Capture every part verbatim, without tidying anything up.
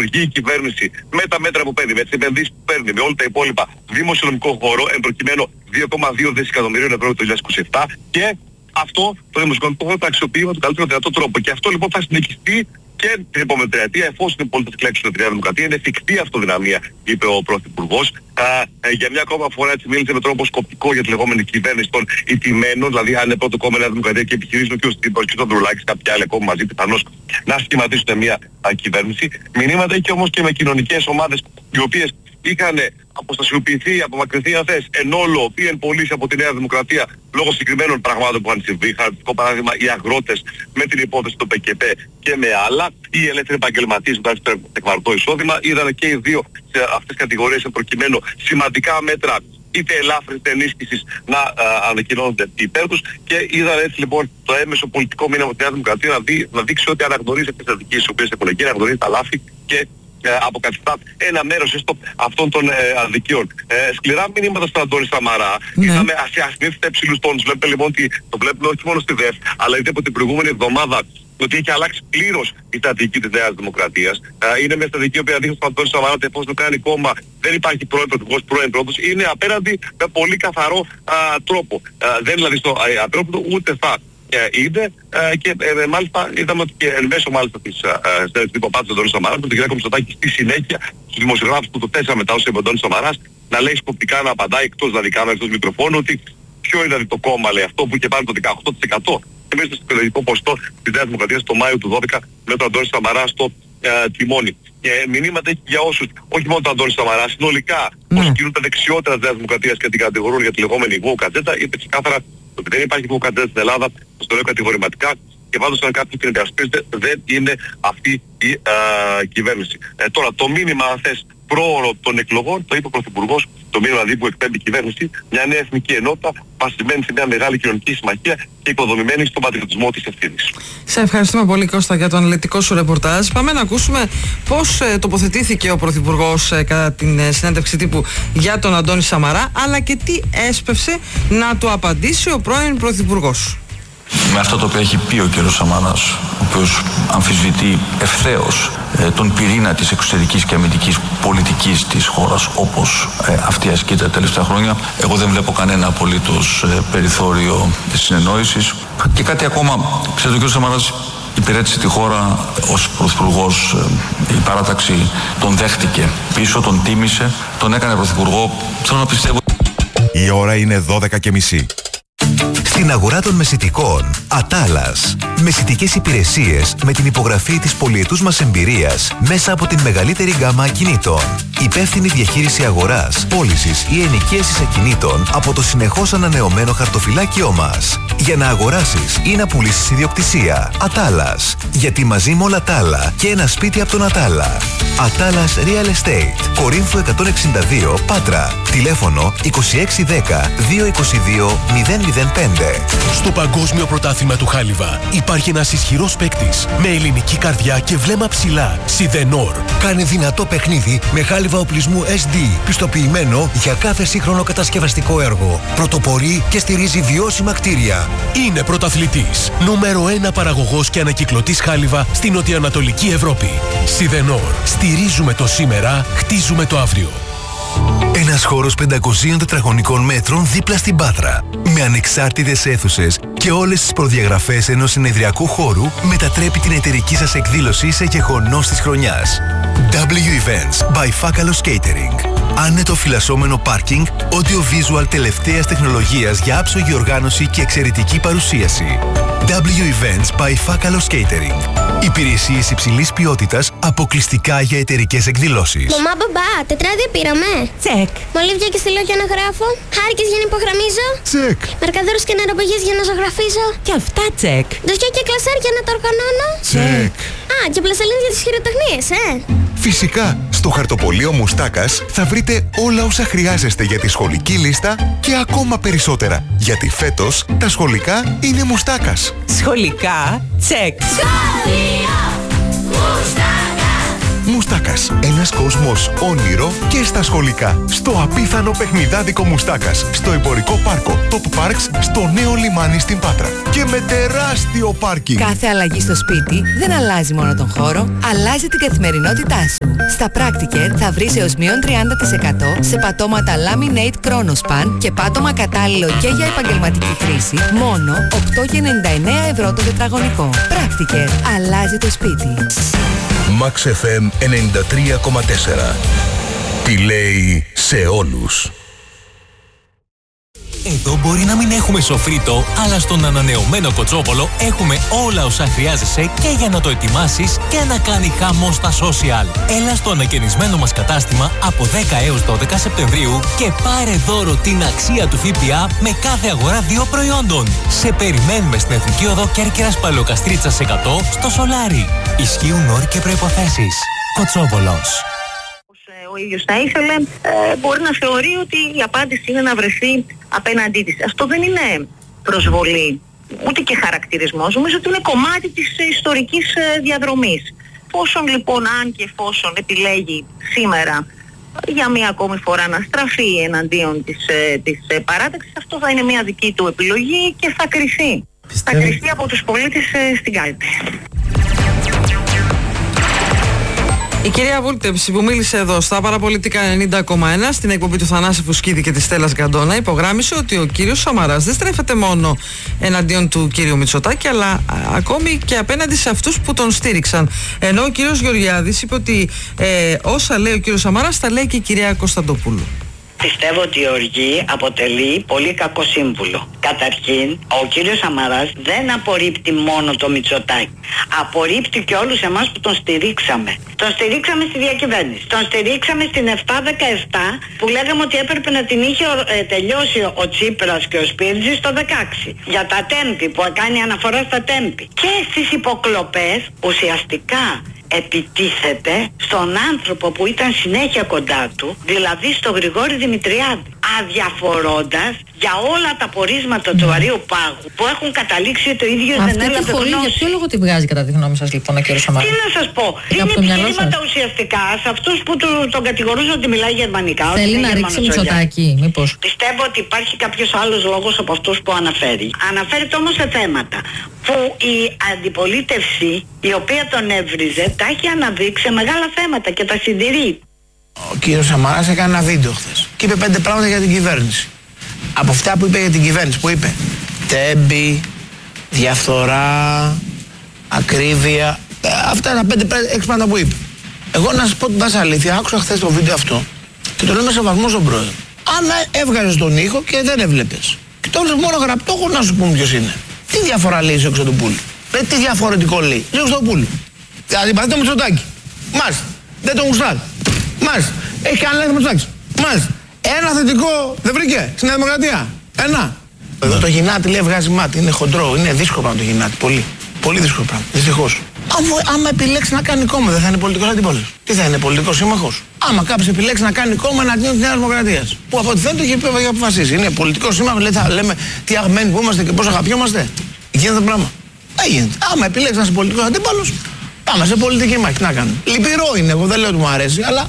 βγει η κυβέρνηση με τα μέτρα που παίρνει, με τις επενδύσεις που παίρνει, με όλα τα υπόλοιπα δημοσιονομικό χώρο, εν προκειμένου δύο κόμμα δύο δισεκατομμυρίων ευρώ το δύο χιλιάδες είκοσι επτά, και αυτό το δημοσιονομικό χώρο θα αξιοποιεί με τον καλύτερο δυνατό τρόπο. Και αυτό λοιπόν θα συνεχιστεί και την επόμενη τριετία, εφόσον οι πολίτες εκλέξουν τη Νέα Δημοκρατία. Είναι εφικτή αυτοδυναμία, είπε ο Πρωθυπουργός. Ε, για μια ακόμα φορά έτσι μίλησε με τρόπο σκοπτικό για τη λεγόμενη κυβέρνηση των ηττημένων, δηλαδή αν είναι πρώτο κόμμα Νέα Δημοκρατία και επιχειρήσουν και ο Ανδρουλάκης, κάποια άλλα κόμμα μαζί πιθανώς να σχηματίσουν μια α, κυβέρνηση. Μηνύματα έχει όμως και με κοινωνικές ομάδες οι οποίες είχαν αποστασιοποιηθεί, απομακρυνθεί αν θες, εν όλο ή εν πολλής από τη Νέα Δημοκρατία λόγω συγκεκριμένων πραγμάτων που είχαν συμβεί. Χαρακτηριστικό παράδειγμα οι αγρότες με την υπόθεση του ΠΚΠ και με άλλα, οι ελεύθεροι επαγγελματίες με το εκβαρτό εισόδημα. Είδαν και οι δύο σε αυτές τις κατηγορίες προκειμένου σημαντικά μέτρα είτε ελάφρυνση είτε ενίσχυσης να α, ανακοινώνονται υπέρ τους, και είδαν έτσι λοιπόν το έμεσο πολιτικό μήνυμα από τη Νέα Δημοκρατία να, δει, να δείξει ότι αναγνωρίζει αυτές τις αδικίες οι οποίες έχουν γίνει, αναγνωρίζει τα λάθη και Ε, αποκαθιστά ένα μέρος έστω αυτών των ε, αδικίων. Ε, σκληρά μηνύματα στον Αντώνη Σαμαρά. Ναι. Είδαμε ασυνήθιστα υψηλούς τόνους. Βλέπετε λοιπόν ότι το βλέπουμε όχι μόνο στη ΔΕΦ, αλλά είτε από την προηγούμενη εβδομάδα ότι έχει αλλάξει πλήρως η στρατηγική της Νέας Δημοκρατίας. Ε, είναι μια στρατηγική που δείχνει στον Αντώνη Σαμαρά ότι εφόσον κάνει κόμμα δεν υπάρχει πρώην πρωθυπουργός, πρώην πρώτος. Είναι απέναντι με πολύ καθαρό α, τρόπο. Ε, δεν δηλαδή στο απέναντι ούτε θα. Είδε ε, και ε, μάλιστα είδαμε ότι και εν μέσω μάλιστα της συνέντευξης τύπου απάντησε ο Αντώνης Σαμαράς με τον Κυριάκο Μητσοτάκη στη συνέχεια στους δημοσιογράφους που το τέσσερα μετά όσο είπε ο Αντώνης Σαμαράς να λέει σκοπτικά, να απαντάει εκτός δηλαδή κάμερα, εκτός μικροφώνου, ότι ποιο είναι δηλαδή το κόμμα, λέει, αυτό που είχε πάρει το δεκαοκτώ τοις εκατό εμείς στο συντηρητικό ποστό της Νέας Δημοκρατίας το Μάιο του δώδεκα με τον Αντώνη Σαμαρά στο ε, τιμόνι. Και μηνύματα έχει για όσους, όχι μόνο τον Αντώνη Σαμαρά, συνολικά mm. όσοι κινούν τα δεξιότερα της Νέας Δημοκρατίας και την κατηγορούν για τη λεγόμενη woke agenda, είπε ξεκάθαρα ότι δεν υπάρχει woke agenda στην Ελλάδα, το λέω κατηγορηματικά, και πάντως αν κάποιος την υπερασπίζεται δεν είναι αυτή η α, κυβέρνηση. Ε, τώρα το μήνυμα αν θες πρόωρο των εκλογών, το είπε ο Πρωθυπουργός, το μήνυμα δηλαδή που εκπέμπει η κυβέρνηση, μια νέα εθνική ενότητα βασισμένη σε μια μεγάλη κοινωνική συμμαχία και υποδομημένη στον πατριωτισμό της ευθύνης. Σε ευχαριστούμε πολύ, Κώστα, για το αναλυτικό σου ρεπορτάζ. Πάμε να ακούσουμε πώς ε, τοποθετήθηκε ο Πρωθυπουργός ε, κατά την ε, συνέντευξη τύπου για τον Αντώνη Σαμαρά, αλλά και τι έσπευσε να του απαντήσει ο πρώην Πρωθυπουργός. Με αυτό το οποίο έχει πει ο κ. Σαμαράς, ο οποίος αμφισβητεί ευθέως ε, τον πυρήνα της εξωτερικής και αμυντικής πολιτικής της χώρας όπως ε, αυτή ασκείται τα τελευταία χρόνια, εγώ δεν βλέπω κανένα απολύτως ε, περιθώριο συνεννόησης. Και κάτι ακόμα, ξέρετε, ο κ. Σαμαράς υπηρέτησε τη χώρα ως πρωθυπουργός, ε, η παράταξη τον δέχτηκε πίσω, τον τίμησε, τον έκανε πρωθυπουργό. Θέλω να πιστεύω. Η ώρα είναι δώδεκα και μισή. Στην αγορά των μεσιτικών, Ατάλας. Μεσιτικές υπηρεσίες με την υπογραφή της πολυετούς μας εμπειρίας μέσα από την μεγαλύτερη γκάμα ακινήτων. Υπεύθυνη διαχείριση αγοράς, πώλησης ή ενοικίασης ακινήτων από το συνεχώς ανανεωμένο χαρτοφυλάκιό μας. Για να αγοράσεις ή να πουλήσεις ιδιοκτησία. Ατάλας. Γιατί μαζί με όλα τα άλλα και ένα σπίτι από τον Ατάλα. Ατάλας Real Estate. Κορίνθου εκατόν εξήντα δύο, Πάτρα. Τηλέφωνο είκοσι έξι δέκα δύο είκοσι δύο μηδέν μηδέν πέντε. Στο Παγκόσμιο Πρωτάθλημα του Χάλιβα υπάρχει ένας ισχυρός παίκτης με ελληνική καρδιά και βλέμμα ψηλά. Σιδενόρ. Κάνε δυνατό παιχνίδι με χάλιβα οπλισμού ες ντι, πιστοποιημένο για κάθε σύγχρονο κατασκευαστικό έργο. Πρωτοπορεί και στηρίζει βιώσιμα κτίρια. Είναι πρωταθλητής. Νούμερο ένα παραγωγός και ανακυκλωτής χάλιβα στην νοτιοανατολική Ευρώπη. Σιδενόρ. Στηρίζουμε το σήμερα, χτίζουμε το αύριο. Ένας χώρος πεντακοσίων τετραγωνικών μέτρων δίπλα στην Πάτρα. Με ανεξάρτητες αίθουσες και όλες τις προδιαγραφές ενός συνεδριακού χώρου μετατρέπει την εταιρική σας εκδήλωση σε γεγονός της χρονιάς. ντάμπλιου Events by Fakalos Catering. Άνετο φυλασσόμενο πάρκινγκ, audio-visual τελευταίας τεχνολογίας για άψογη οργάνωση και εξαιρετική παρουσίαση. ντάμπλιου Events by Fakalos Catering. Υπηρεσίες υψηλής ποιότητας αποκλειστικά για εταιρικές εκδηλώσεις. Μαμά, μπαμπά, τετράδια πήραμε. Τσεκ. Μολύβια και στυλό για να γράφω. Χάρηκες για να υπογραμμίζω. Τσεκ. Μαρκαδόρους και νεροπηγές για να ζωγραφίζω. Και αυτά τσεκ. Ντοσιά και κλασάρ για να τα οργανώνω. Τσεκ. Α, και πλαστελίνες για τις χειροτεχνίες, ε. Φυσικά, στο χαρτοπωλείο Μουστάκας θα βρείτε όλα όσα χρειάζεστε για τη σχολική λίστα και ακόμα περισσότερα. Γιατί φέτος τα σχολικά είναι Μουστάκας. Σχολικά, τσεκ. Σχολείο Μουστάκα. Μουστάκας. Μουστάκας. Ένας κόσμος όνειρο και στα σχολικά. Στο απίθανο παιχνιδάδικο Μουστάκας. Στο εμπορικό πάρκο Top Parks, στο νέο λιμάνι στην Πάτρα. Και με τεράστιο πάρκινγκ. Κάθε αλλαγή στο σπίτι δεν αλλάζει μόνο τον χώρο, αλλάζει την καθημερινότητά σου. Στα Practiker θα βρεις έως μείον τριάντα τοις εκατό σε πατώματα Laminate Chronospan και πάτωμα κατάλληλο και για επαγγελματική χρήση, μόνο οκτώ και ενενήντα εννέα ευρώ το τετραγωνικό. Practiker. Αλλάζει το σπίτι. Max εφ εμ ενενήντα τρία κόμμα τέσσερα. Τι λέει σε όλους. Εδώ μπορεί να μην έχουμε σοφρίτο, αλλά στον ανανεωμένο Κοτσόπολο έχουμε όλα όσα χρειάζεσαι και για να το ετοιμάσεις και να κάνει χαμό στα social. Έλα στο ανακαινισμένο μας κατάστημα από δέκα έως δώδεκα Σεπτεμβρίου και πάρε δώρο την αξία του ΦΠΑ με κάθε αγορά δύο προϊόντων. Σε περιμένουμε στην Εθνική Οδό Κέρκυρας Παλαιοκαστρίτσας εκατό στο Σολάρι. Ισχύουν όροι και προϋποθέσεις. Κοτσόπολος. Ο ίδιος θα ήθελε, ε, μπορεί να θεωρεί ότι η απάντηση είναι να βρεθεί απέναντί της. Αυτό δεν είναι προσβολή, ούτε και χαρακτηρισμός. Νομίζω ότι είναι κομμάτι της ιστορικής ε, διαδρομής. Πόσον λοιπόν, αν και εφόσον επιλέγει σήμερα για μία ακόμη φορά να στραφεί εναντίον της, ε, της ε, παράταξης, αυτό θα είναι μια δική του επιλογή και θα κριθεί. Πιστεύω. Θα κριθεί από τους πολίτες ε, στην κάλπη. Η κυρία Βούλτεψη που μίλησε εδώ στα Παραπολιτικά ενενήντα κόμμα ένα στην εκπομπή του Θανάση Φουσκίδη και της Στέλλας Γκαντόνα υπογράμμισε ότι ο κύριος Σαμαράς δεν στρέφεται μόνο εναντίον του κύριου Μητσοτάκη, αλλά α, ακόμη και απέναντι σε αυτούς που τον στήριξαν. Ενώ ο κύριος Γεωργιάδης είπε ότι ε, όσα λέει ο κύριος Σαμαράς τα λέει και η κυρία Κωνσταντοπούλου. Πιστεύω ότι η οργή αποτελεί πολύ κακό σύμβουλο. Καταρχήν, ο κύριος Σαμαράς δεν απορρίπτει μόνο το Μητσοτάκη. Απορρίπτει και όλους εμάς που τον στηρίξαμε. Τον στηρίξαμε στη διακυβέρνηση. Τον στηρίξαμε στην επτά δεκαεπτά που λέγαμε ότι έπρεπε να την είχε ε, τελειώσει ο Τσίπρας και ο Σπίρτζης στο δεκαέξι. Για τα τέμπη που κάνει αναφορά στα τέμπη. Και στις υποκλοπές ουσιαστικά επιτίθεται στον άνθρωπο που ήταν συνέχεια κοντά του, δηλαδή στον Γρηγόρη Δημητριάδη, αδιαφορώντας για όλα τα πορίσματα του Αρείου Πάγου που έχουν καταλήξει το ίδιο δεν έλαβε γνώση. Αυτή τη για ποιο λόγο τη βγάζει κατά τη γνώμη σας λοιπόν ο κ. Σαμαράς? Τι να σας πω, είναι επιχειρήματα ουσιαστικά σε αυτούς που του, τον κατηγορούσαν ότι μιλάει γερμανικά. Θέλει να ρίξει Μητσοτάκη, μήπως? Πιστεύω ότι υπάρχει κάποιος άλλος λόγος από αυτούς που αναφέρει. Αναφέρεται όμως σε θέματα που η αντιπολίτευση η οποία τον έβριζε τα έχει αναδείξει σε μεγάλα θέματα και τα συντηρεί. Ο κύριος Σαμαράς έκανε ένα βίντεο χθες και είπε πέντε πράγματα για την κυβέρνηση. Από αυτά που είπε για την κυβέρνηση, που είπε τέμπη, διαφθορά, ακρίβεια, αυτά τα πέντε έξι πράγματα που είπε. Εγώ να σας πω την πάσα αλήθεια, άκουσα χθες το βίντεο αυτό και το λέω με σεβασμό στον πρόεδρο. Αν έβγαζες τον ήχο και δεν έβλεπες και το έβλεπες μόνο γραπτό, έχω να σου πούμε ποιος είναι. Τι διαφορά λέει στο Κωνσταντοπούλου? Ε, τι διαφορετικό λέει στο Κωνσταντοπούλου? Δηλαδή πατήτε το Μητσοτάκη. Μάλιστα. Δεν τον γουστάρει. Μάλιστα. Έχει κάνει λάθη Μητσοτάκης. Μάλιστα. Ένα θετικό δεν βρήκε στην Νέα Δημοκρατία. Ένα. Εδώ το γυνάτι λέει βγάζει μάτι. Είναι χοντρό. Είναι δύσκολο πράγμα το γυνάτι. Πολύ. Πολύ δύσκολο πράγμα. Δυστυχώς. Άμα επιλέξει να κάνει κόμμα, δεν θα είναι πολιτικός αντίπαλος? Τι θα είναι, πολιτικός σύμμαχος? Άμα κάποιος επιλέξει να κάνει κόμμα εναντίον της Νέας Δημοκρατίας, που από ό,τι φαίνεται έχει αποφασίσει, είναι πολιτικός σύμμαχος, λέει, θα λέμε τι αγμένοι που είμαστε και πώς αγαπιόμαστε. Γίνεται το πράγμα. Δεν γίνεται. Άμα επιλέξει να είσαι πολιτικός αντίπαλος, πάμε σε πολιτική μάχη. Τι να κάνουμε. Λυπηρό είναι, εγώ δεν λέω ότι μου αρέσει, αλλά.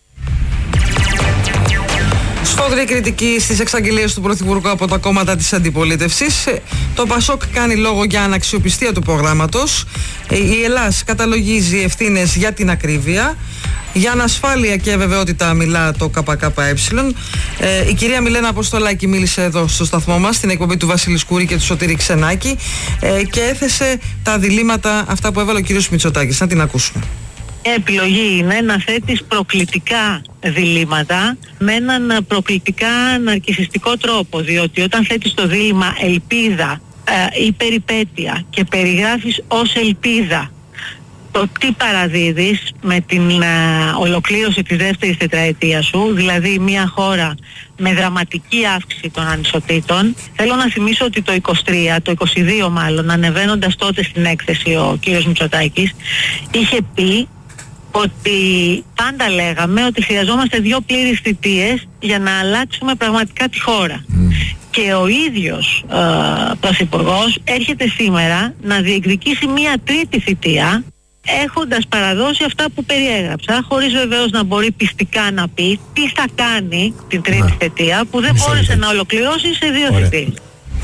Σφόδρη κριτική στις εξαγγελίες του Πρωθυπουργού από τα κόμματα της αντιπολίτευσης. Το ΠΑΣΟΚ κάνει λόγο για αναξιοπιστία του προγράμματος. Η Ελλάς καταλογίζει ευθύνες για την ακρίβεια. Για ανασφάλεια και βεβαιότητα μιλά το ΚΚΕ. Ε, η κυρία Μιλένα Αποστολάκη μίλησε εδώ στο σταθμό μας, στην εκπομπή του Βασίλη Σκούρη και του Σωτήρη Ξενάκη, ε, και έθεσε τα διλήμματα αυτά που έβαλε ο κύριος Μητσοτάκης. Να την ακούσουμε. Η επιλογή είναι να θέτεις προκλητικά διλήμματα με έναν προκλητικά ναρκισσιστικό τρόπο, διότι όταν θέτεις το δίλημμα ελπίδα ε, ή περιπέτεια και περιγράφεις ως ελπίδα το τι παραδίδεις με την ε, ολοκλήρωση της δεύτερης τετραετίας σου, δηλαδή μια χώρα με δραματική αύξηση των ανισοτήτων. Θέλω να θυμίσω ότι το είκοσι τρία, το είκοσι δύο μάλλον, ανεβαίνοντας τότε στην έκθεση ο κύριος Μητσοτάκης, είχε πει ότι πάντα λέγαμε ότι χρειαζόμαστε δύο πλήρεις θητείες για να αλλάξουμε πραγματικά τη χώρα. Mm. Και ο ίδιος ε, πρωθυπουργός έρχεται σήμερα να διεκδικήσει μία τρίτη θητεία έχοντας παραδώσει αυτά που περιέγραψα, χωρίς βεβαίως να μπορεί πιστικά να πει τι θα κάνει την τρίτη ναι. θητεία που δεν μπόρεσε να ολοκληρώσει σε δύο θητείες.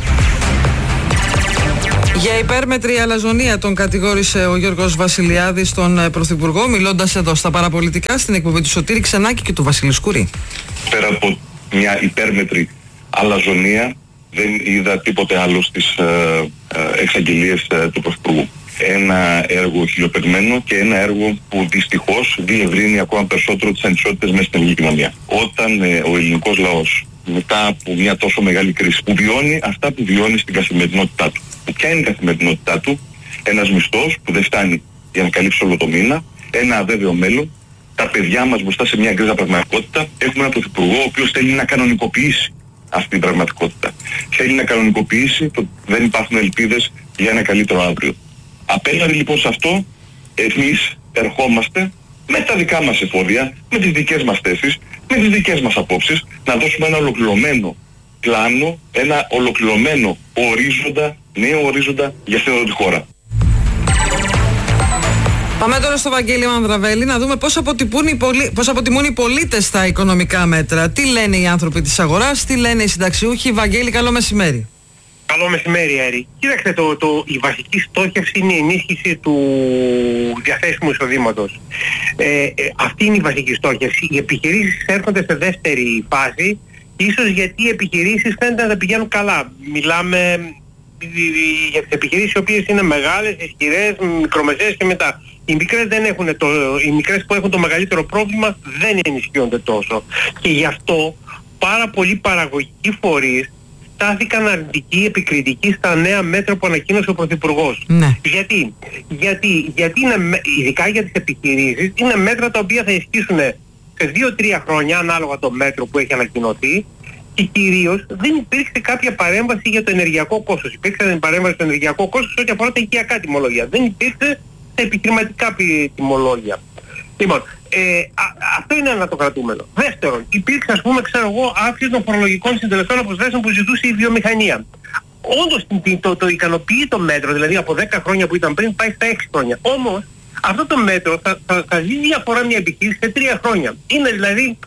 Για υπέρμετρη αλαζονία τον κατηγόρησε ο Γιώργος Βασιλιάδης τον Πρωθυπουργό, μιλώντας εδώ στα παραπολιτικά στην εκπομπή του Σωτήρη Ξενάκη και του Βασίλη Σκουρή. Πέρα από μια υπέρμετρη αλαζονία δεν είδα τίποτε άλλο στις ε, ε, εξαγγελίες ε, του Πρωθυπουργού. Ένα έργο χιλιοπεγμένο και ένα έργο που δυστυχώς διευρύνει ακόμα περισσότερο τις ανισότητες μέσα στην ελληνική κοινωνία. Όταν ε, ο ελληνικός λαός μετά από μια τόσο μεγάλη κρίση που βιώνει αυτά που βιώνει στην καθημερινότητά του. Ποια είναι η καθημερινότητά του? Ένας μισθός που δεν φτάνει για να καλύψει όλο το μήνα, ένα αβέβαιο μέλλον, τα παιδιά μας μπροστά σε μια γκρίζα πραγματικότητα. Έχουμε έναν Πρωθυπουργό ο οποίος θέλει να κανονικοποιήσει αυτή την πραγματικότητα. Θέλει να κανονικοποιήσει το ότι δεν υπάρχουν ελπίδες για ένα καλύτερο αύριο. Απέναντι λοιπόν σε αυτό, εμείς ερχόμαστε με τα δικά μας εφόδια, με τις δικές μας θέσεις, με τις δικές μας απόψεις, να δώσουμε ένα ολοκληρωμένο πλάνο, ένα ολοκληρωμένο ορίζοντα, νέο ορίζοντα για αυτή τη χώρα. Πάμε τώρα στο Βαγγέλη Μανδραβέλη να δούμε πώς αποτιμούν, οι πολί... πώς αποτιμούν οι πολίτες τα οικονομικά μέτρα. Τι λένε οι άνθρωποι της αγοράς, τι λένε οι συνταξιούχοι. Βαγγέλη, καλό μεσημέρι. Καλό μεσημέρι, Έρη. Κοίταξε, το, το, η βασική στόχευση είναι η ενίσχυση του διαθέσιμου εισοδήματος. Ε, ε, αυτή είναι η βασική στόχευση. Οι επιχειρήσεις έρχονται σε δεύτερη φάση, ίσως γιατί οι επιχειρήσεις φαίνεται να τα πηγαίνουν καλά. Μιλάμε για τις επιχειρήσεις οι οποίες είναι μεγάλες, ισχυρές, μικρομεσαίες και μετά. Οι μικρές, δεν έχουν το, οι μικρές που έχουν το μεγαλύτερο πρόβλημα δεν ενισχύονται τόσο. Και γι' αυτό πάρα πολλοί παραγωγικοί φορείς στάθηκαν αρνητικοί, επικριτικοί στα νέα μέτρα που ανακοίνωσε ο Πρωθυπουργός. Ναι. Γιατί, γιατί, γιατί είναι, ειδικά για τις επιχειρήσεις, είναι μέτρα τα οποία θα ισχύσουν σε δύο τρία χρόνια ανάλογα το μέτρο που έχει ανακοινωθεί και κυρίως δεν υπήρξε κάποια παρέμβαση για το ενεργειακό κόστος. Υπήρξε παρέμβαση στο ενεργειακό κόστος ό,τι αφορά τα οικιακά τιμολόγια. Δεν υπήρξε τα επιχειρηματικά τιμολόγια. Λοιπόν, ε, α, αυτό είναι ένα το κρατούμενο. Δεύτερον, υπήρξε ας πούμε, ξέρω εγώ, αύξηση των φορολογικών συντελεστών αποσβέσεων που ζητούσε η βιομηχανία. Όντως το, το, το ικανοποιεί το μέτρο, δηλαδή από δέκα χρόνια που ήταν πριν πάει στα έξι χρόνια. Όμως αυτό το μέτρο θα, θα, θα δει διαφορά μια επιχείρηση σε τρία χρόνια. Είναι δηλαδή,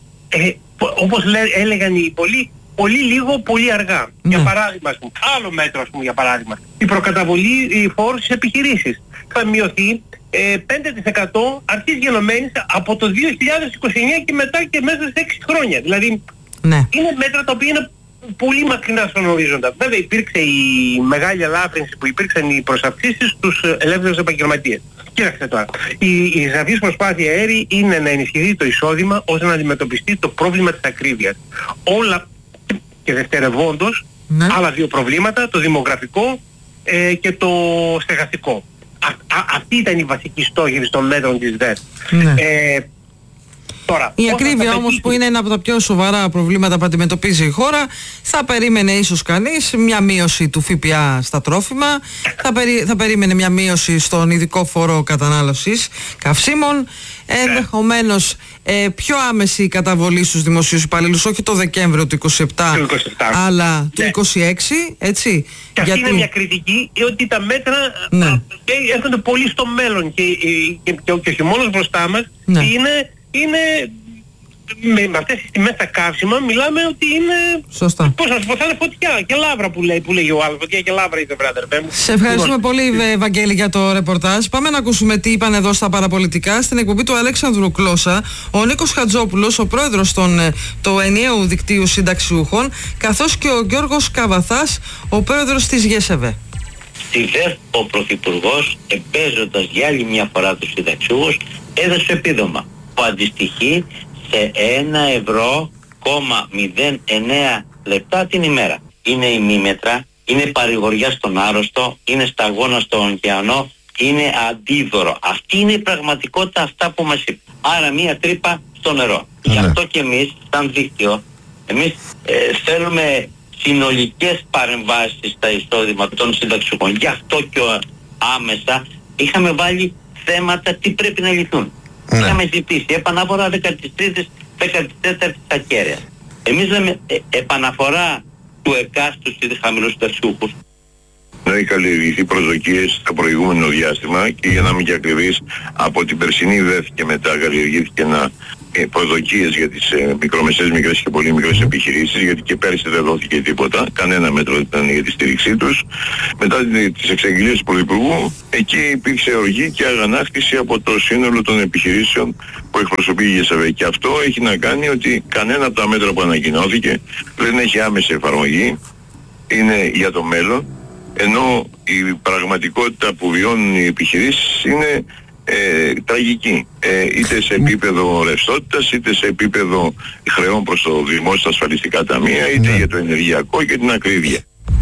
ε, όπως λέ, έλεγαν οι πολλοί, πολύ λίγο, πολύ αργά. Ναι. Για παράδειγμα, ας πούμε, άλλο μέτρο ας πούμε, για παράδειγμα, η προκαταβολή φόρου στις επιχειρήσεις θα μειωθεί ε, πέντε τοις εκατό αρχής γενομένης από το δύο χιλιάδες είκοσι εννιά και μετά και μέσα σε έξι χρόνια. Δηλαδή ναι. είναι μέτρα τα οποία είναι πολύ μακρινά στον ορίζοντα. Βέβαια υπήρξε η μεγάλη ελάφρυνση που υπήρξαν οι προσαυξήσεις στους ελεύθερους επαγγελματίες. Κοίταξτε τώρα, η, η σαφής προσπάθεια Έρη είναι να ενισχυθεί το εισόδημα ώστε να αντιμετωπιστεί το πρόβλημα της ακρίβειας. Όλα και δευτερευόντως ναι. άλλα δύο προβλήματα, το δημογραφικό ε, και το στεγαστικό. Α, α, αυτή ήταν η βασική στόχευση των μέτρων της ΔΕΔ. Ναι. Ε, τώρα, η ακρίβεια όμως που είναι ένα από τα πιο σοβαρά προβλήματα που αντιμετωπίζει η χώρα, θα περίμενε ίσως κανείς μια μείωση του ΦΠΑ στα τρόφιμα, θα, περί, θα περίμενε μια μείωση στον ειδικό φόρο κατανάλωσης καυσίμων, ενδεχομένως ε, πιο άμεση καταβολή στους δημοσίους υπαλλήλους, όχι το Δεκέμβριο του είκοσι επτά, είκοσι επτά. Αλλά ναι. του είκοσι έξι, έτσι. Και αυτή γιατί... είναι μια κριτική, ότι τα μέτρα ναι. έρχονται πολύ στο μέλλον και, και, και, και όχι μόνο μπροστά μας, ναι. είναι, είναι με, με αυτές τις τιμές τα καύσιμα μιλάμε ότι είναι... Σωστά. Πώς να σου πω, θα είναι φωτιά και λάβρα που λέει, που λέει ο άλλος, φωτιά και λάβρα είπε βράδερ. Σε ευχαριστούμε λοιπόν. πολύ Βαγγέλη για το ρεπορτάζ. Πάμε να ακούσουμε τι είπαν εδώ στα παραπολιτικά στην εκπομπή του Αλέξανδρου Κλώσσα ο Νίκος Χατζόπουλος, ο πρόεδρος των, του ενιαίου δικτύου συνταξιούχων, καθώς και ο Γιώργος Καβαθάς, ο πρόεδρος της ΓΕΣΕΒΕ. Στη ΔΕΔ ο Πρωθυπουργός, εμπέζοντας για άλλη μια φορά τους συνταξιούχους, έδωσε επίδομα που αντιστοιχεί σε ένα ευρώ κόμμα μηδέν εννέα λεπτά την ημέρα. Είναι ημίμετρα, είναι παρηγοριά στον άρρωστο, είναι σταγόνα στον ωκεανό, είναι αντίδωρο. Αυτή είναι η πραγματικότητα, αυτά που μας είπε. Άρα μία τρύπα στο νερό. Mm-hmm. Γι' αυτό και εμείς, σαν δίκτυο, εμείς ε, θέλουμε συνολικές παρεμβάσεις στα εισόδημα των συνταξιούχων. Γι' αυτό και ο, άμεσα είχαμε βάλει θέματα τι πρέπει να λυθούν. Ναι. Είχαμε ζητήσει επαναφορά δέκατη τρίτη, δέκατη τέταρτη ακέραια. Εμείς λέμε ε, επαναφορά του ΕΚΑ στους χαμηλούς συνταξιούχους ενώ οι καλλιεργηθεί προσδοκίες στο προηγούμενο διάστημα, και για να μην και ακριβείς, από την περσινή ΔΕΘ και μετά καλλιεργήθηκε ένα προσδοκίες για τις ε, μικρομεσαίες, μικρές και πολύ μικρές επιχειρήσεις, γιατί και πέρσι δεν δόθηκε τίποτα, κανένα μέτρο δεν ήταν για τη στήριξή τους. Μετά τις εξαγγελίες του Πρωθυπουργού, εκεί υπήρξε οργή και αγανάκτηση από το σύνολο των επιχειρήσεων που εκπροσωπεί η ΓΕΣΑΒΕ. Και αυτό έχει να κάνει ότι κανένα από τα μέτρα που ανακοινώθηκε δεν έχει άμεση εφαρμογή, είναι για το μέλλον, ενώ η πραγματικότητα που βιώνουν οι επιχειρήσεις είναι Ε, τραγική, ε, είτε σε επίπεδο ρευστότητας, είτε σε επίπεδο χρεών προς το δημόσιο ασφαλιστικά ταμεία, είτε για το ενεργειακό και την ακρίβεια.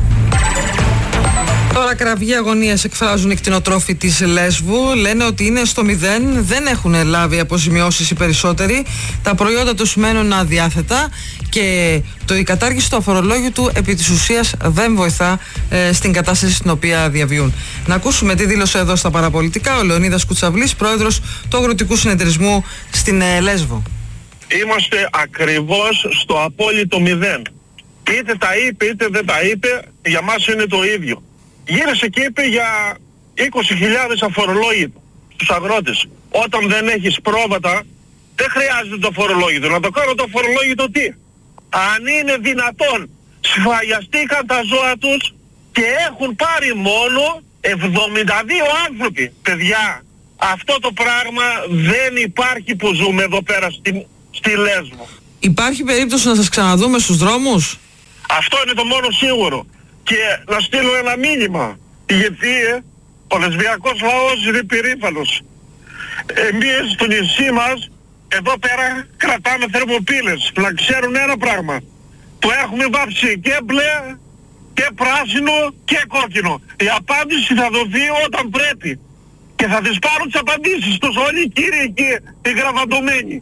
Τώρα κραυγή αγωνίας εκφράζουν οι κτηνοτρόφοι της Λέσβου. Λένε ότι είναι στο μηδέν, δεν έχουν λάβει αποζημιώσεις οι περισσότεροι. Τα προϊόντα τους μένουν αδιάθετα και το η κατάργηση του αφορολόγητου επί της ουσίας δεν βοηθά ε, στην κατάσταση στην οποία διαβιούν. Να ακούσουμε τι δήλωσε εδώ στα παραπολιτικά ο Λεωνίδας Κουτσαβλής, πρόεδρος του Αγροτικού Συνεταιρισμού στην ε, Λέσβο. Είμαστε ακριβώς στο απόλυτο μηδέν. Είτε τα είπε είτε δεν τα είπε, για μας είναι το ίδιο. Γύρισε και είπε για είκοσι χιλιάδες αφορολόγητο στους αγρότες. Όταν δεν έχεις πρόβατα, δεν χρειάζεται το αφορολόγητο. Να το κάνω το αφορολόγητο τι? Αν είναι δυνατόν, σφαγιαστήκαν τα ζώα τους και έχουν πάρει μόνο εβδομήντα δύο άνθρωποι. Παιδιά, αυτό το πράγμα δεν υπάρχει που ζούμε εδώ πέρα στη, στη Λέσβο. Υπάρχει περίπτωση να σας ξαναδούμε στους δρόμους? Αυτό είναι το μόνο σίγουρο. Και να στείλω ένα μήνυμα, γιατί ε, ο λεσβιακός λαός είναι περήφανος. Εμείς στο νησί μας, εδώ πέρα κρατάμε θερμοπύλες. Να ξέρουν ένα πράγμα, το έχουμε βάψει και μπλε και πράσινο και κόκκινο. Η απάντηση θα δοθεί όταν πρέπει και θα τις πάρουν τις απαντήσεις τους όλοι οι κύριοι εκεί, οι γραβαντωμένοι.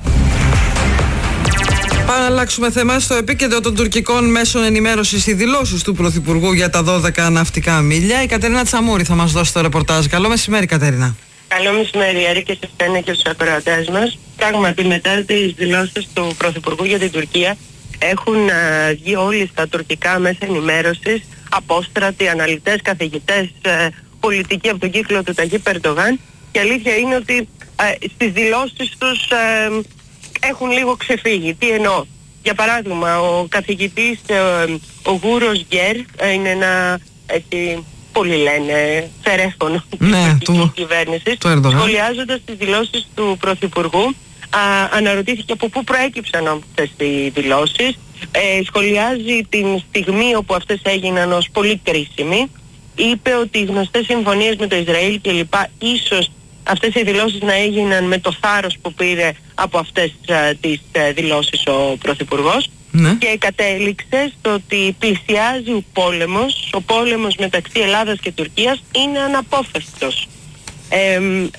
Πάμε να αλλάξουμε θέμα. Στο επίκεντρο των τουρκικών μέσων ενημέρωσης οι δηλώσεις του Πρωθυπουργού για τα δώδεκα ναυτικά μίλια. Η Κατερίνα Τσαμούρη θα μας δώσει το ρεπορτάζ. Καλό μεσημέρι, Κατερίνα. Καλό μεσημέρι, Άρη, και σε εσένα και στους ακροατές μας. Πράγματι, μετά τις δηλώσεις του Πρωθυπουργού για την Τουρκία, έχουν α, βγει όλοι στα τουρκικά μέσα ενημέρωσης, απόστρατοι, αναλυτές, καθηγητές, α, πολιτικοί από τον κύκλο του Ταγίπ Ερντογάν. Και αλήθεια είναι ότι α, στις δηλώσεις τους α, έχουν λίγο ξεφύγει. Τι εννοώ? Για παράδειγμα, ο καθηγητής, ο, ο Γούρος Γκέρ, είναι ένα, έτσι, πολλοί λένε, φερέφωνο της ναι, τουρκικής κυβέρνησης, σχολιάζοντας τις δηλώσεις του Πρωθυπουργού, α, αναρωτήθηκε από πού προέκυψαν αυτές οι δηλώσεις, ε, σχολιάζει την στιγμή όπου αυτές έγιναν ως πολύ κρίσιμη, είπε ότι οι γνωστές συμφωνίες με το Ισραήλ κλπ. Ίσως αυτές οι δηλώσεις να έγιναν με το θάρρος που πήρε από αυτές α, τις α, δηλώσεις ο Πρωθυπουργός, ναι. Και κατέληξε στο ότι πλησιάζει ο πόλεμος, ο πόλεμος μεταξύ Ελλάδας και Τουρκίας είναι αναπόφευκτος. Ε,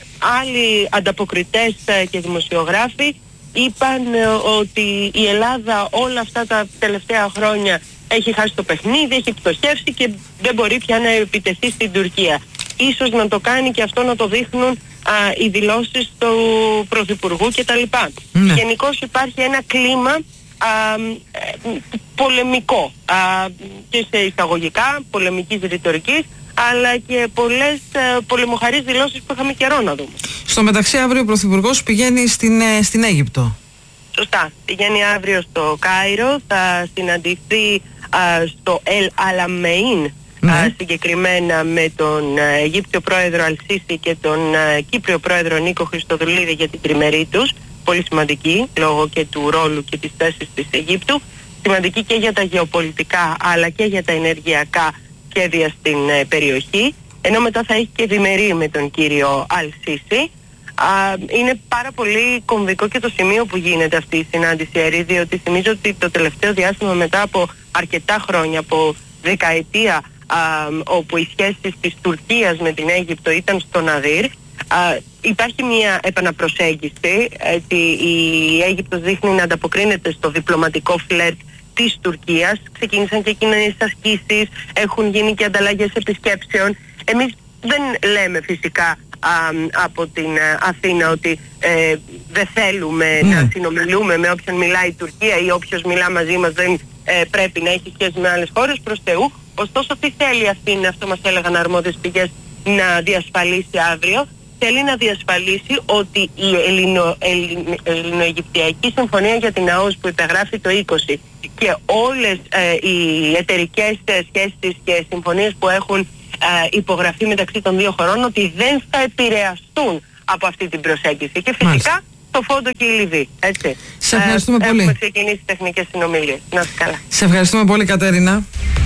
άλλοι ανταποκριτές α, και δημοσιογράφοι είπαν α, ότι η Ελλάδα όλα αυτά τα τελευταία χρόνια έχει χάσει το παιχνίδι, έχει πτωχεύσει και δεν μπορεί πια να επιτεθεί στην Τουρκία. Ίσως να το κάνει και αυτό να το δείχνουν α, οι δηλώσεις του Πρωθυπουργού κτλ. Ναι. Γενικώς υπάρχει ένα κλίμα α, ε, πολεμικό α, και σε εισαγωγικά πολεμικής ρητορικής, αλλά και πολλές α, πολεμοχαρείς δηλώσεις που είχαμε καιρό να δούμε. Στο μεταξύ αύριο ο Πρωθυπουργός πηγαίνει στην, ε, στην Αίγυπτο. Σωστά. Πηγαίνει αύριο στο Κάιρο, θα συναντηθεί α, στο Ελ Αλαμεΐν, ναι. α, συγκεκριμένα με τον α, Αιγύπτιο πρόεδρο Αλσίση και τον α, Κύπριο πρόεδρο Νίκο Χριστοδουλίδη για την τριμερή τους. Πολύ σημαντική λόγω και του ρόλου και της θέσης της Αιγύπτου. Σημαντική και για τα γεωπολιτικά αλλά και για τα ενεργειακά σχέδια στην α, περιοχή. Ενώ μετά θα έχει και διμερή με τον κύριο Αλσίση. Uh, είναι πάρα πολύ κομβικό και το σημείο που γίνεται αυτή η συνάντηση, Ερή, διότι θυμίζω ότι το τελευταίο διάστημα, μετά από αρκετά χρόνια, από δεκαετία, uh, όπου οι σχέσεις της Τουρκίας με την Αίγυπτο ήταν στο ναδύρ, uh, υπάρχει μια επαναπροσέγγιση, έτσι, η Αίγυπτος δείχνει να ανταποκρίνεται στο διπλωματικό φλερτ της Τουρκίας, ξεκίνησαν και κοινές ασκήσεις, έχουν γίνει και ανταλλαγές επισκέψεων. Εμείς δεν λέμε φυσικά Α, από την α, Αθήνα ότι ε, δεν θέλουμε mm. να συνομιλούμε με όποιον μιλάει η Τουρκία ή όποιος μιλά μαζί μας δεν ε, πρέπει να έχει σχέση με άλλες χώρες. Προς Θεού Ωστόσο, τι θέλει αυτή, είναι αυτό μας έλεγαν αρμόδιες πηγές, να διασφαλίσει αύριο? Θέλει να διασφαλίσει ότι η Ελληνο, Ελληνο, Ελληνοαιγυπτιακή Συμφωνία για την ΑΟΣ που υπεγράφει το είκοσι και όλες ε, οι εταιρικές σχέσεις και συμφωνίες που έχουν ε, υπογραφεί μεταξύ των δύο χωρών, ότι δεν θα επηρεαστούν από αυτή την προσέγγιση. Και φυσικά Μάλιστα. το Φόντο και η Λιβύη. Έτσι. Σε ευχαριστούμε ε, πολύ. Έχουμε ξεκινήσει τεχνικές συνομιλίες. Να είστε καλά. Σε ευχαριστούμε πολύ, Κατέρινα.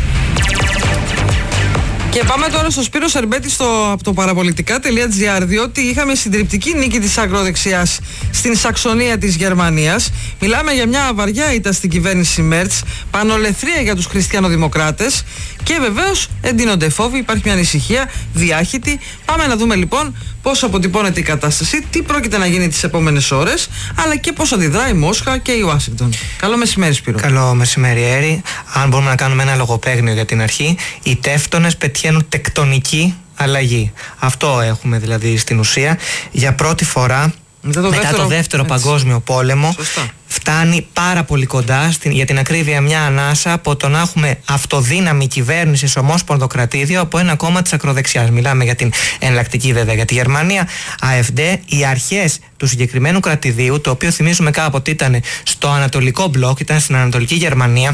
Και πάμε τώρα στο Σπύρο Σερμπέτη στο, από το παραπολιτικά τελεία τζι άρ, διότι είχαμε συντριπτική νίκη της ακροδεξιάς στην Σαξονία της Γερμανίας. Μιλάμε για μια βαριά ήττα στην κυβέρνηση Μέρτς, πανολεθρία για τους χριστιανοδημοκράτες και βεβαίως εντείνονται φόβοι, υπάρχει μια ανησυχία διάχυτη. Πάμε να δούμε λοιπόν πώς αποτυπώνεται η κατάσταση, τι πρόκειται να γίνει τις επόμενες ώρες, αλλά και πώς αντιδράει η Μόσχα και η Ουάσιγκτον. Καλό μεσημέρι, Σπύρο. Καλό μεσημέρι, Έρη. Αν μπορούμε να κάνουμε ένα λογοπαίγνιο για την αρχή, οι τεύτονες πετυχαίνουν τεκτονική αλλαγή. Αυτό έχουμε δηλαδή στην ουσία. Για πρώτη φορά μετά το μετά δεύτερο, το δεύτερο παγκόσμιο πόλεμο, Σωστά. φτάνει πάρα πολύ κοντά, στην, για την ακρίβεια μια ανάσα, από το να έχουμε αυτοδύναμη κυβέρνηση σε ομόσπονδο κρατήδιο από ένα κόμμα της ακροδεξιάς. Μιλάμε για την εναλλακτική βέβαια για τη Γερμανία, AfD. Οι αρχές του συγκεκριμένου κρατηδίου, το οποίο θυμίζουμε κάποτε ήταν στο Ανατολικό Μπλοκ, ήταν στην Ανατολική Γερμανία,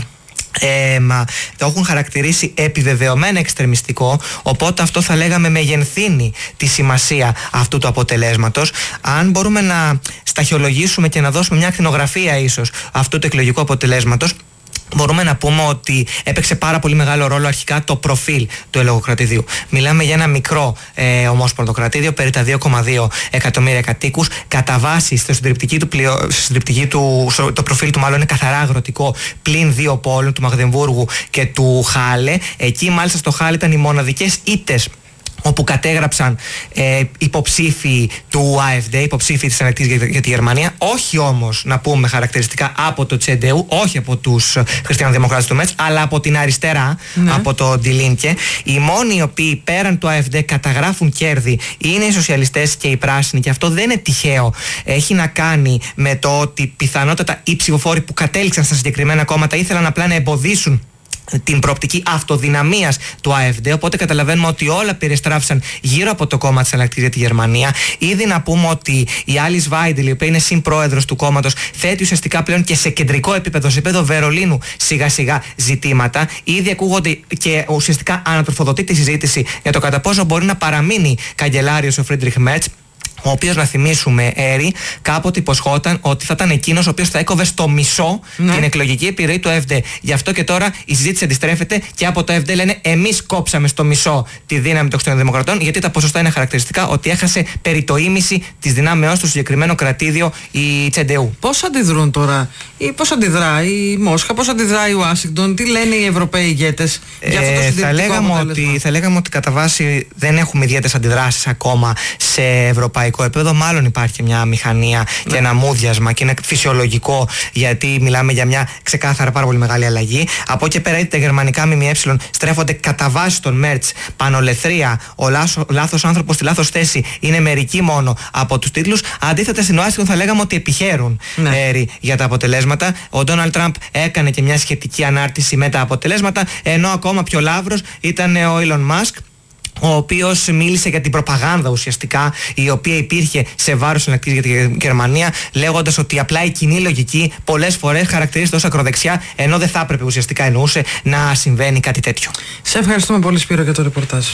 Ε, μα, το έχουν χαρακτηρίσει επιβεβαιωμένα εξτρεμιστικό, οπότε αυτό θα λέγαμε μεγενθύνει τη σημασία αυτού του αποτελέσματος. Αν μπορούμε να σταχυολογήσουμε και να δώσουμε μια ακτινογραφία ίσως αυτού του εκλογικού αποτελέσματος, μπορούμε να πούμε ότι έπαιξε πάρα πολύ μεγάλο ρόλο αρχικά το προφίλ του ελεγοκρατηδίου. Μιλάμε για ένα μικρό ε, ομόσπονδο κρατήδιο, περί τα δύο κόμμα δύο εκατομμύρια κατοίκους. Κατά βάση, στο συντριπτική του, πλειο, συντριπτική του το προφίλ του μάλλον είναι καθαρά αγροτικό, πλην δύο πόλων, του Μαγδεμβούργου και του Χάλε. Εκεί μάλιστα στο Χάλε ήταν οι μοναδικές ήττες όπου κατέγραψαν ε, υποψήφοι του AfD, υποψήφοι της Εναλλακτικής για, για τη Γερμανία, όχι όμως να πούμε χαρακτηριστικά από το Τσεντεού, όχι από τους χριστιανοδημοκράτες του Μέτς, αλλά από την αριστερά, ναι. από το Die Linke. Οι μόνοι οι οποίοι πέραν του AfD καταγράφουν κέρδη είναι οι σοσιαλιστές και οι πράσινοι, και αυτό δεν είναι τυχαίο. Έχει να κάνει με το ότι πιθανότατα οι ψηφοφόροι που κατέληξαν στα συγκεκριμένα κόμματα ήθελαν απλά να εμποδίσουν την προοπτική αυτοδυναμίας του AfD, οπότε καταλαβαίνουμε ότι όλα περιστράφησαν γύρω από το κόμμα της Εναλλακτικής για τη Γερμανία. Ήδη να πούμε ότι η Alice Weidel, η οποία είναι συμπρόεδρος του κόμματος, θέτει ουσιαστικά πλέον και σε κεντρικό επίπεδο, σε επίπεδο Βερολίνου, σιγά σιγά ζητήματα. Ήδη ακούγονται και ουσιαστικά ανατροφοδοτεί τη συζήτηση για το κατά πόσο μπορεί να παραμείνει καγκελάριος ο Φρίντριχ Μέρτς, ο οποίος, να θυμίσουμε, Έρη, κάποτε υποσχόταν ότι θα ήταν εκείνος ο οποίος θα έκοβε στο μισό ναι. την εκλογική επιρροή του AfD. Γι' αυτό και τώρα η συζήτηση αντιστρέφεται και από το AfD λένε εμείς κόψαμε στο μισό τη δύναμη των χριστιανοδημοκρατών, γιατί τα ποσοστά είναι χαρακτηριστικά ότι έχασε περί το ήμιση της δυνάμεώς του συγκεκριμένο κρατήδιο η Τσεντεού. Πώς αντιδρούν τώρα, ή πώς αντιδράει η Μόσχα, πώς αντιδράει η Ουάσιγκτον, τι λένε οι Ευρωπαίοι ηγέτες για αυτό το ε, θα, λέγαμε ότι, θα λέγαμε ότι κατά βάση δεν έχουμε ιδιαίτερες αντιδράσεις ακόμα σε ευρωπαϊκό επίπεδο. Μάλλον υπάρχει μια μηχανία ναι. και ένα μούδιασμα, και είναι φυσιολογικό, γιατί μιλάμε για μια ξεκάθαρα πάρα πολύ μεγάλη αλλαγή. Από εκεί πέρα, είτε τα γερμανικά ΜΜΕ στρέφονται κατά βάση τον Μέρτς, πανολεθρία, ο λάθος άνθρωπος στη λάθος θέση είναι μερικοί μόνο από τους τίτλους. Αντίθετα, στην Ουάσιγκτον θα λέγαμε ότι επιχαίρουν ναι. ε, για τα αποτελέσματα. Ο Ντόναλντ Τραμπ έκανε και μια σχετική ανάρτηση με τα αποτελέσματα, ενώ ακόμα πιο λαύρος ήταν ο Elon Musk, ο οποίος μίλησε για την προπαγάνδα ουσιαστικά η οποία υπήρχε σε βάρος Εναλλακτικής για τη Γερμανία, λέγοντας ότι απλά η κοινή λογική πολλές φορές χαρακτηρίζεται ως ακροδεξιά, ενώ δεν θα έπρεπε ουσιαστικά, εννοούσε, να συμβαίνει κάτι τέτοιο. Σε ευχαριστούμε πολύ, Σπύρο, για το ρεπορτάζ.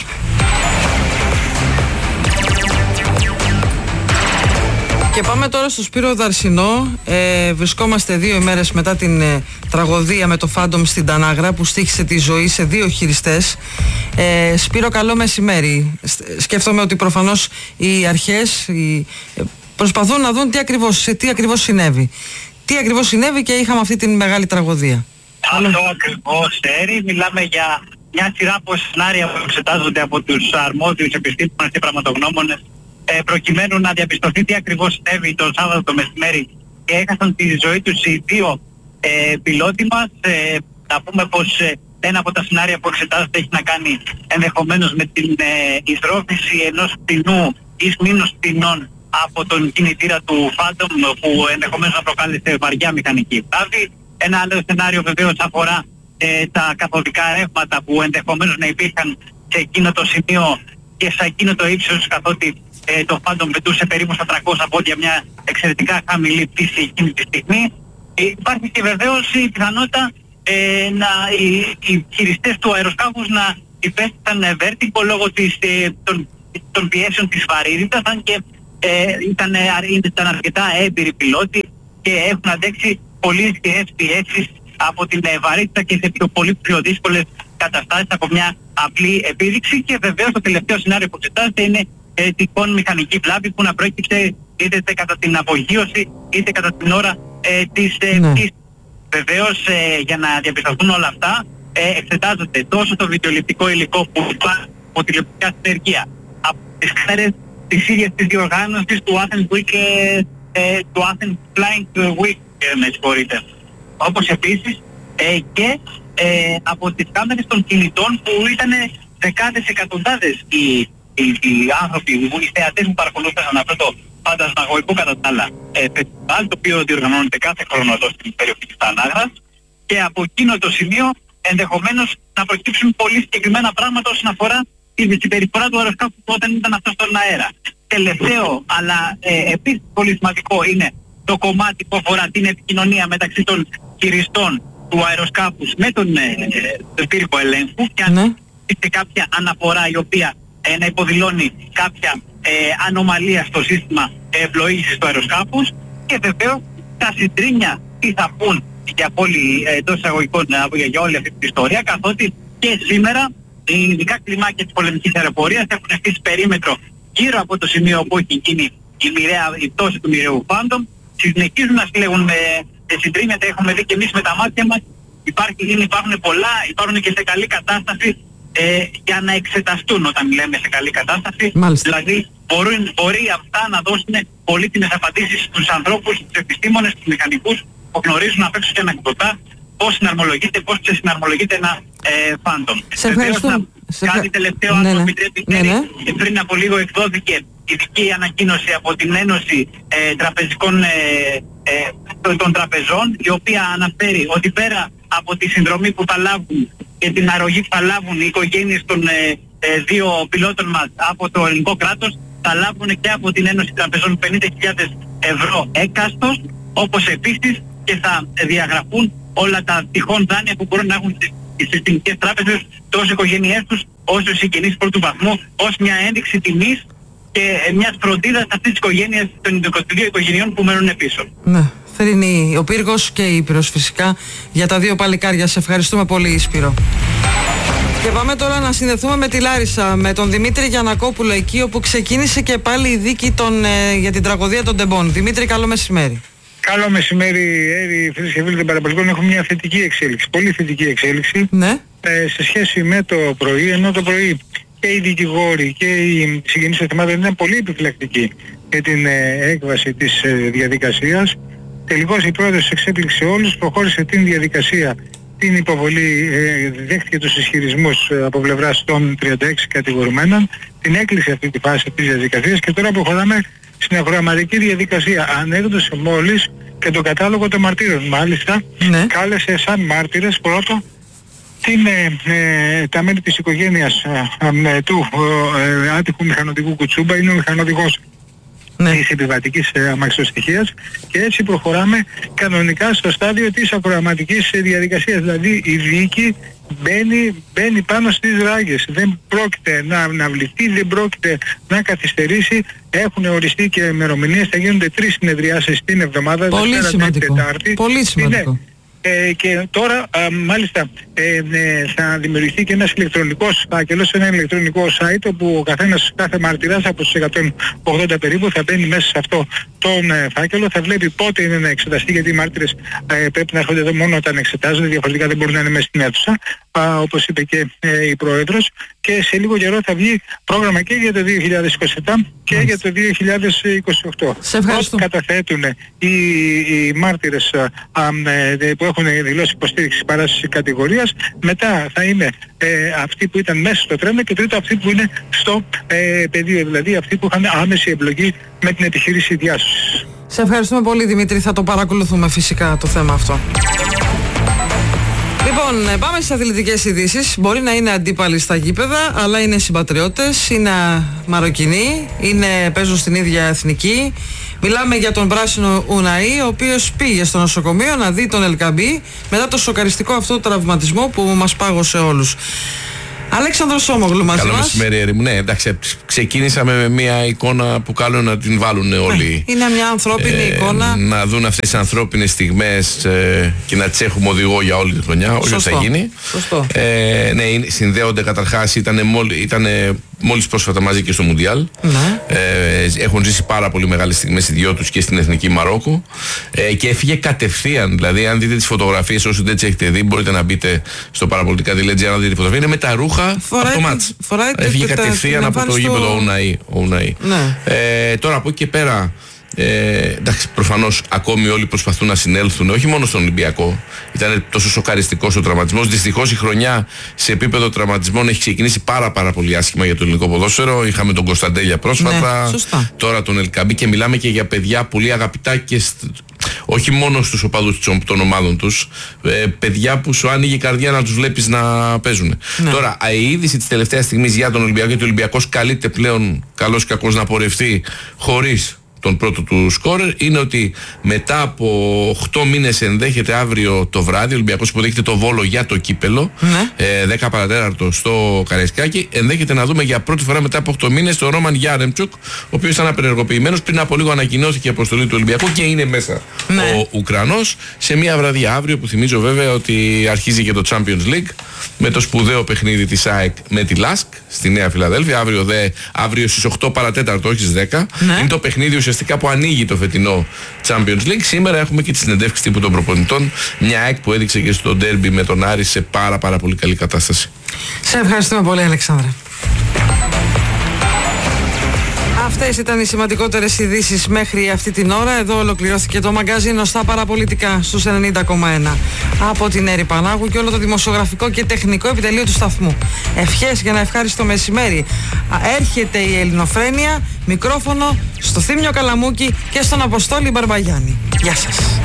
Και πάμε τώρα στο Σπύρο Δαρσινό. Ε, βρισκόμαστε δύο ημέρες μετά την ε, τραγωδία με το Phantom στην Τανάγρα, που στοίχησε τη ζωή σε δύο χειριστές. Ε, Σπύρο, καλό μεσημέρι. Σκέφτομαι ότι προφανώς οι αρχές οι, ε, προσπαθούν να δουν τι ακριβώς, τι ακριβώς συνέβη. Τι ακριβώς συνέβη και είχαμε αυτή την μεγάλη τραγωδία. Αυτό ακριβώς, Έρη. Μιλάμε για μια σειρά από σενάρια που εξετάζονται από τους αρμόδιους επιστήμονες και πραγματογνώμονες, Ε, προκειμένου να διαπιστωθεί τι ακριβώς συνέβη το Σάββατο το μεσημέρι και έχασαν τη ζωή τους οι δύο ε, πιλότοι μας. Ε, να πούμε πως ε, ένα από τα σενάρια που εξετάζεται έχει να κάνει ενδεχομένως με την ε, εισρόφηση ενός πτηνού ή μήνους πτηνών από τον κινητήρα του Phantom, που ενδεχομένως να προκάλεσε βαριά μηχανική βλάβη. Ένα άλλο σενάριο βεβαίως αφορά ε, τα καθοδικά ρεύματα που ενδεχομένως να υπήρχαν σε εκείνο το σημείο και σε εκείνο το ύψος, καθότι ε, το Phantom πετούσε περίπου στα τριακόσια πόδια, μια εξαιρετικά χαμηλή πτήση εκείνη τη στιγμή. Ε, υπάρχει και βεβαίως η πιθανότητα ε, να, οι, οι χειριστές του αεροσκάφους να υπέστησαν βέρτικο λόγω της, ε, των, των πιέσεων της βαρύτητας, αν και ε, ήταν, ήταν αρκετά έμπειροι πιλότοι και έχουν αντέξει πολύ σκληρές πιέσεις από την ε, βαρύτητα και σε πιο, πολύ πιο δύσκολες καταστάσεις από μια απλή επίδειξη. Και βεβαίως το τελευταίο σενάριο που εξετάζεται είναι ε, τυχόν μηχανική βλάβη που να προέκυψε είτε κατά την απογείωση είτε κατά την ώρα ε, της ε, ναι. πτήσης. Βεβαίως ε, για να διαπιστωθούν όλα αυτά ε, εξετάζονται τόσο το βιντεοληπτικό υλικό που υπάρχει από τηλεοπτικά συνεργεία, από τις κάμερες της ίδιας της διοργάνωσης του Athens Week, ε, ε, του Athens Flying Week, ε, με συγχωρείτε. Όπως επίσης ε, και ε, από τις κάμερες των κινητών που ήταν δεκάδες εκατοντάδες οι, οι, οι άνθρωποι, οι θεατές που παρακολούθησαν αυτό το φαντασμαγωγικό κατά τα άλλα ε, φεστιβάλ, το οποίο διοργανώνεται κάθε χρόνο εδώ στην περιοχή της Τανάγρας, και από εκείνο το σημείο ενδεχομένως να προκύψουν πολύ συγκεκριμένα πράγματα όσον αφορά τη συμπεριφορά του αεροσκάφου όταν ήταν αυτό στον αέρα. Τελευταίο, αλλά ε, επίσης πολύ σημαντικό, είναι το κομμάτι που αφορά την επικοινωνία μεταξύ των χειριστών του αεροσκάφους με τον, ε, τον πύργο ελέγχου, και αν είναι κάποια αναφορά η οποία ε, να υποδηλώνει κάποια ε, ανομαλία στο σύστημα ε, πλοήγησης του αεροσκάφους, και βεβαίως τα συντρίμια τι θα πούν για, πολύ, ε, τόσο εισαγωγικών, ε, για όλη αυτή την ιστορία, καθότι και σήμερα οι ειδικά κλιμάκια της πολεμικής αεροπορίας έχουν στήσει περίμετρο γύρω από το σημείο όπου έχει γίνει η, μοιραία, η πτώση του μοιραίου Phantom. Συνεχίζουν να συλλέγουν ε, συντρίμια, τα έχουμε δει και εμείς με τα μάτια μας. Υπάρχει, υπάρχουν πολλά, υπάρχουν και σε καλή κατάσταση ε, για να εξεταστούν όταν λέμε σε καλή κατάσταση. Μάλιστα. Δηλαδή μπορούν, μπορεί αυτά να δώσουν πολύτιμες απαντήσεις στους ανθρώπους, στους επιστήμονες, στους μηχανικούς που γνωρίζουν απ' έξω και ανακοιτωτά πώς συναρμολογείται, πώς ξεσυναρμολογείται ένα ε, Phantom. Σε ευχαριστώ. Κάτι τελευταίο, αν ναι, το ναι. επιτρέπετε, ναι, ναι. πριν από λίγο εκδόθηκε ειδική ανακοίνωση από την Ένωση ε, Τραπεζικών ε, ε, των Τραπεζών, η οποία αναφέρει ότι πέρα από τη συνδρομή που θα λάβουν και την αρρωγή που θα λάβουν οι οικογένειες των ε, ε, δύο πιλότων μας από το ελληνικό κράτος, θα λάβουν και από την Ένωση Τραπεζών πενήντα χιλιάδες ευρώ έκαστος, όπως επίσης και θα διαγραφούν όλα τα τυχόν δάνεια που μπορούν να έχουν στις συστημικές τράπεζες τόσο οι οικογένειές τους όσο οι συγγενείς πρώτου βαθμού, ως μια ένδειξη τιμής και μιας φροντίδας αυτής της οικογένειας, των είκοσι δύο οικογενειών που μένουν πίσω. Ναι, θρηνή ο πύργος και η Ήπειρος φυσικά για τα δύο παλικάρια. Σε ευχαριστούμε πολύ, Σπύρο. Και πάμε τώρα να συνδεθούμε με τη Λάρισα, με τον Δημήτρη Γιαννακόπουλο εκεί όπου ξεκίνησε και πάλι η δίκη των, ε, για την τραγωδία των Τεμπών. Δημήτρη, καλό μεσημέρι. Καλό μεσημέρι, Έρη, φίλες και φίλοι των παραπολιτικών. Έχουμε μια θετική εξέλιξη, πολύ θετική εξέλιξη ναι. ε, σε σχέση με το πρωί, ενώ το πρωί και οι δικηγόροι και οι συγγενείς των θυμάτων ήταν πολύ επιφυλακτικοί για την ε, έκβαση της ε, διαδικασίας. Τελικώς η πρόεδρος εξέπληξε όλους, προχώρησε την διαδικασία, την υποβολή, ε, δέχτηκε τους ισχυρισμούς ε, από πλευράς των τριάντα έξι κατηγορουμένων, την έκλεισε αυτή τη φάση της διαδικασίας και τώρα προχωράμε στην ακροαματική διαδικασία. Ανέκδοσε μόλις και το κατάλογο των μαρτύρων. Μάλιστα, ναι. Κάλεσε σαν μάρτυρες πρώτο την, ε, ε, τα μέλη της οικογένειας ε, ε, του ε, άτυχου μηχανοδικού Κουτσούμπα. Είναι ο μηχανοδηγός ναι. της επιβατικής ε, αμαξοστοιχείας, και έτσι προχωράμε κανονικά στο στάδιο της ακροαματικής ε, διαδικασίας. Δηλαδή η δίκη μπαίνει, μπαίνει πάνω στις ράγες. Δεν πρόκειται να αναβληθεί, δεν πρόκειται να καθυστερήσει. Έχουν οριστεί και ημερομηνίες, θα γίνονται τρεις συνεδριάσεις την εβδομάδα. Πολύ σημαντικό. Τετάρτη. Πολύ σημαντικό. Είναι, ε, και τώρα α, μάλιστα ε, ε, θα δημιουργηθεί και ένας ηλεκτρονικός φάκελος, ένα ηλεκτρονικό site όπου ο καθένας, κάθε μαρτυράς από τους εκατόν ογδόντα περίπου θα μπαίνει μέσα σε αυτό τον ε, φάκελο, θα βλέπει πότε είναι να εξεταστεί, γιατί οι μάρτυρες ε, πρέπει να έρχονται εδώ μόνο όταν εξετάζονται, διαφορετικά δεν μπορούν να είναι μέσα στην αίθουσα, α, όπως είπε και ε, η Πρόεδρος, και σε λίγο καιρό θα βγει πρόγραμμα και για το δύο χιλιάδες είκοσι επτά και για το δύο χιλιάδες είκοσι οκτώ. Σε ευχαριστώ. Ό,τι καταθέτουν οι, οι μάρτυρες α, ε, που έχουν δηλώσει υποστήριξη παράστασης κατηγορίας, μετά θα είναι ε, αυτοί που ήταν μέσα στο τρένο και τρίτο αυτοί που είναι στο ε, πεδίο, δηλαδή αυτοί που είχαν άμεση εμπλοκή με την επιχείρηση διάσωσης. Σε ευχαριστούμε πολύ, Δημήτρη, θα το παρακολουθούμε φυσικά το θέμα αυτό. Λοιπόν, πάμε στις αθλητικές ειδήσεις. Μπορεί να είναι αντίπαλοι στα γήπεδα, αλλά είναι συμπατριώτες, είναι Μαροκινοί, είναι, παίζουν στην ίδια εθνική. Μιλάμε για τον πράσινο Ουναή, ο οποίος πήγε στο νοσοκομείο να δει τον Ελκαμπή μετά το σοκαριστικό αυτό τραυματισμό που μας πάγωσε όλους. Αλέξανδρος Σόμογλου μαζί Καλό μας. μεσημέρι, Ερή μου. Ναι, εντάξει, ξεκίνησαμε με μια εικόνα που καλό να την βάλουν όλοι. Είναι μια ανθρώπινη ε, εικόνα. Να δουν αυτές τις ανθρώπινες στιγμές ε, και να τις έχουμε οδηγό για όλη τη χρονιά, όσο θα γίνει. Σωστό. Ε, ναι, συνδέονται καταρχάς, ήταν μόλις μόλις πρόσφατα μαζί και στο Μουντιάλ. Ναι. Ε, έχουν ζήσει πάρα πολύ μεγάλες στιγμές οι δυο τους και στην Εθνική Μαρόκο. Ε, και έφυγε κατευθείαν. Δηλαδή, αν δείτε τις φωτογραφίες, όσοι δεν τις έχετε δει, μπορείτε να μπείτε στο παραπολιτικά τελεία τζι άρ να δείτε τη φωτογραφία. Είναι με τα ρούχα από το μάτς. Έφυγε κατευθείαν από το γήπεδο ο Ουναή. Ουναή. Ναι. Ε, τώρα από εκεί και πέρα. Ε, εντάξει, προφανώς ακόμη όλοι προσπαθούν να συνέλθουν, όχι μόνο στον Ολυμπιακό. Ήταν τόσο σοκαριστικός ο τραυματισμός. Δυστυχώς η χρονιά σε επίπεδο τραυματισμών έχει ξεκινήσει πάρα πάρα πολύ άσχημα για το ελληνικό ποδόσφαιρο. Είχαμε τον Κωνσταντέλια πρόσφατα, ναι, τώρα τον Ελκαμπή, και μιλάμε και για παιδιά πολύ αγαπητά και στ... όχι μόνο στους οπαδούς των ομάδων τους, ε, παιδιά που σου άνοιγε η καρδιά να τους βλέπεις να παίζουν. Ναι. Τώρα, η είδηση της τελευταίας στιγμής για τον Ολυμπιακό, γιατί ο Ολυμπιακός καλείται πλέον καλώς ή κακώς να πορευτεί χωρίς τον πρώτο του σκόρερ, είναι ότι μετά από οκτώ μήνες ενδέχεται αύριο το βράδυ, ο Ολυμπιακός υποδέχεται το Βόλο για το κύπελο, ναι. ε, δέκα παρατέταρτο στο Καραϊσκάκι, ενδέχεται να δούμε για πρώτη φορά μετά από οκτώ μήνες τον Ρόμαν Γιάρεμτσουκ, ο οποίος ήταν απενεργοποιημένος. Πριν από λίγο ανακοινώθηκε η αποστολή του Ολυμπιακού και είναι μέσα, ναι, ο Ουκρανός, σε μια βραδιά αύριο που θυμίζω βέβαια ότι αρχίζει και το Champions League με το σπουδαίο παιχνίδι της ΑΕΚ με τη Λάσκ στη Νέα Φιλαδέλφια. Αύριο, δε, αύριο στις οκτώ παρατέταρτο, όχι στις δέκα, ναι. Είναι το παιχνίδι ουσιαστικά που ανοίγει το φετινό Champions League. Σήμερα έχουμε και τη συνεντεύξη τύπου των προπονητών. Μια ΑΕΚ που έδειξε και στο ντέρμπι με τον Άρη σε πάρα πάρα πολύ καλή κατάσταση. Σε ευχαριστούμε πολύ, Αλεξάνδρε. Αυτές ήταν οι σημαντικότερες ειδήσεις μέχρι αυτή την ώρα. Εδώ ολοκληρώθηκε το μαγκαζίνο στα παραπολιτικά στους ενενήντα κόμμα ένα από την Έρη Πανάγου και όλο το δημοσιογραφικό και τεχνικό επιτελείο του σταθμού. Ευχές για ένα ευχάριστο μεσημέρι. Έρχεται η Ελληνοφρένεια, μικρόφωνο στο Θήμιο Καλαμούκη και στον Αποστόλη Μπαρμπαγιάννη. Γεια σας.